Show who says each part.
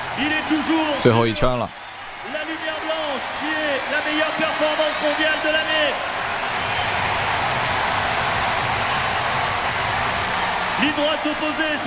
Speaker 1: 最后一圈了。
Speaker 2: La lumière blanche qui est la meilleure performance mondiale de l'année. Ligne droite opposée.